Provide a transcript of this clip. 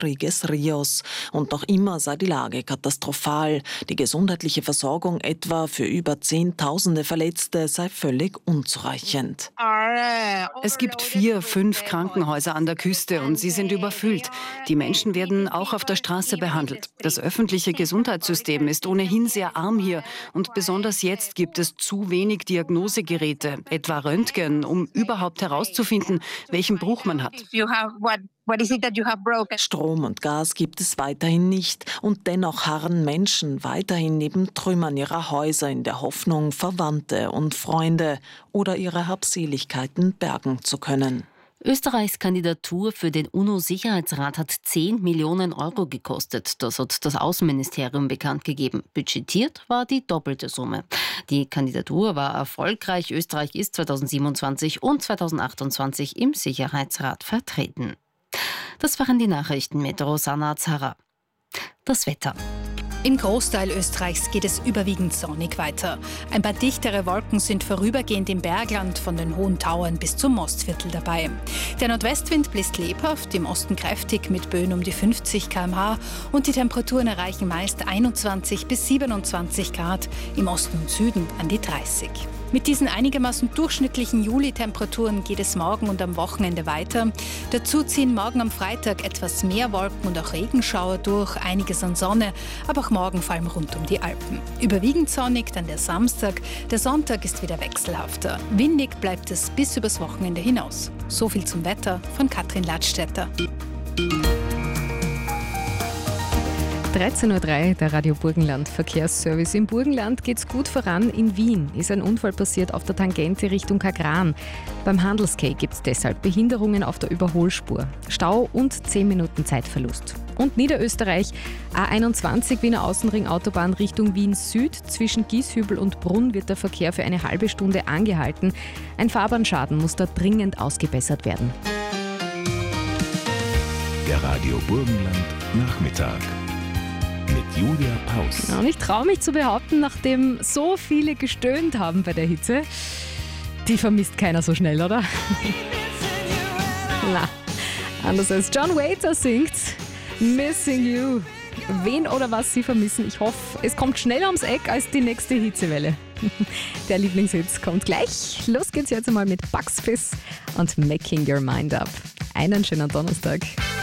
Rodriguez Rios. Und noch immer sei die Lage katastrophal. Die gesundheitliche Versorgung etwa für über Zehntausende Verletzte sei völlig unzureichend. Es gibt 4, 5 Krankenhäuser an der Küste und sie sind überfüllt. Die Menschen werden auch auf der Straße behandelt. Das öffentliche Gesundheitssystem ist ohnehin sehr arm hier und besonders jetzt gibt es zu wenig Diagnosegeräte, etwa Röntgen, um überhaupt herauszufinden, welchen Bruch man hat. Strom und Gas gibt es weiterhin nicht und dennoch harren Menschen weiterhin neben Trümmern ihrer Häuser in der Hoffnung, Verwandte und Freunde oder ihre Habseligkeiten bergen zu können. Österreichs Kandidatur für den UNO-Sicherheitsrat hat 10 Millionen Euro gekostet. Das hat das Außenministerium bekannt gegeben. Budgetiert war die doppelte Summe. Die Kandidatur war erfolgreich. Österreich ist 2027 und 2028 im Sicherheitsrat vertreten. Das waren die Nachrichten mit Rosanna Zara. Das Wetter. Im Großteil Österreichs geht es überwiegend sonnig weiter. Ein paar dichtere Wolken sind vorübergehend im Bergland von den Hohen Tauern bis zum Mostviertel dabei. Der Nordwestwind bläst lebhaft, im Osten kräftig mit Böen um die 50 km/h und die Temperaturen erreichen meist 21 bis 27 Grad, im Osten und Süden an die 30. Mit diesen einigermaßen durchschnittlichen Juli-Temperaturen geht es morgen und am Wochenende weiter. Dazu ziehen morgen am Freitag etwas mehr Wolken und auch Regenschauer durch, einiges an Sonne, aber auch morgen vor allem rund um die Alpen. Überwiegend sonnig dann der Samstag, der Sonntag ist wieder wechselhafter. Windig bleibt es bis übers Wochenende hinaus. So viel zum Wetter von Katrin Ladstätter. 13.03 Uhr, der Radio Burgenland Verkehrsservice. Im Burgenland geht's gut voran. In Wien ist ein Unfall passiert auf der Tangente Richtung Kagran. Beim Handelsquai gibt's deshalb Behinderungen auf der Überholspur. Stau und 10 Minuten Zeitverlust. Und Niederösterreich, A21 Wiener Außenring Autobahn Richtung Wien Süd. Zwischen Gieshübel und Brunn wird der Verkehr für eine halbe Stunde angehalten. Ein Fahrbahnschaden muss da dringend ausgebessert werden. Der Radio Burgenland Nachmittag. Mit Julia Paus. Und ich traue mich zu behaupten, nachdem so viele gestöhnt haben bei der Hitze, die vermisst keiner so schnell, oder? Na, anders als John Waiter singt Missing You. Wen oder was Sie vermissen, ich hoffe, es kommt schneller ums Eck als die nächste Hitzewelle. Der Lieblingshits kommt gleich. Los geht's jetzt einmal mit Bugs Fizz und Making Your Mind Up. Einen schönen Donnerstag.